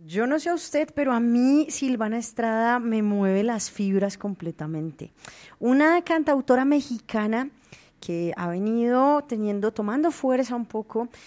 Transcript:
Yo no sé a usted, pero a mí Silvana Estrada me mueve las fibras completamente. Una cantautora mexicana que ha venido tomando fuerza un poco